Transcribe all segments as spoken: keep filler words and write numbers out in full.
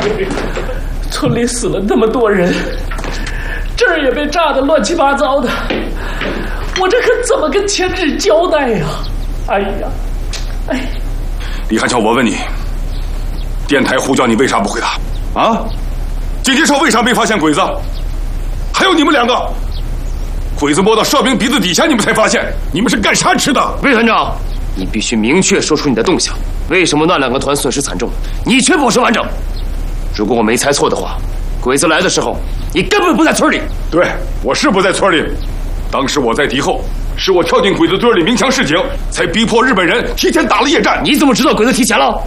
村里死了那么多人，这儿也被炸得乱七八糟的，我这可怎么跟前指交代呀？哎呀，哎， 李汉桥，我问你，电台呼叫你为啥不回答？啊？金金寿为啥没发现鬼子？还有你们两个，鬼子摸到哨兵鼻子底下，你们才发现，你们是干啥吃的？ 魏团长，你必须明确说出你的动向。为什么那两个团损失惨重，你却保持完整？如果我没猜错的话，鬼子来的时候，你根本不在村里。 对，我是不在村里。当时我在敌后，是我跳进鬼子堆里鸣枪示警，才逼迫日本人提前打了夜战。 你怎么知道鬼子提前了？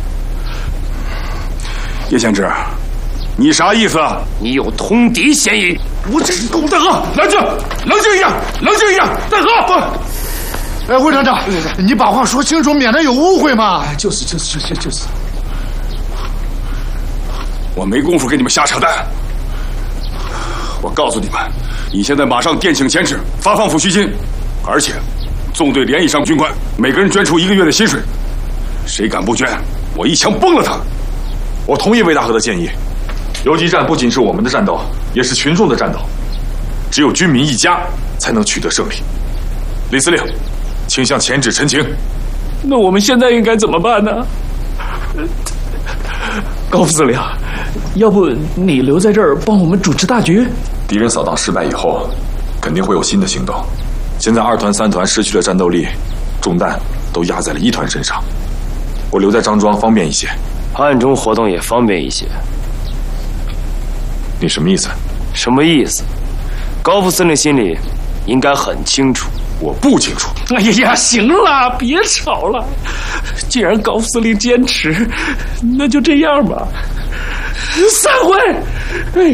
叶贤之，你啥意思啊？ 你有通敌嫌疑。 我这狗大哥，冷静，冷静一点，冷静一点，大哥。 哎，魏团长，你把话说清楚，免得有误会嘛。 就是就是就是就是。 我没工夫跟你们瞎扯淡。我告诉你们，你现在马上电请前指，发放抚恤金，而且纵队连以上军官每个人捐出一个月的薪水。谁敢不捐，我一枪崩了他。 我同意魏大河的建议。游击战不仅是我们的战斗，也是群众的战斗。只有军民一家，才能取得胜利。李司令，请向前指陈情。 那我们现在应该怎么办呢？高副司令，要不你留在这儿帮我们主持大局？ 敌人扫荡失败以后，肯定会有新的行动。现在二团、三团失去了战斗力，重担都压在了一团身上。我留在张庄方便一些， 暗中活动也方便一些。 你什么意思？ 什么意思？高副司令心里应该很清楚。 我不清楚。 哎呀，行了，别吵了。既然高副司令坚持，那就这样吧。散会。哎。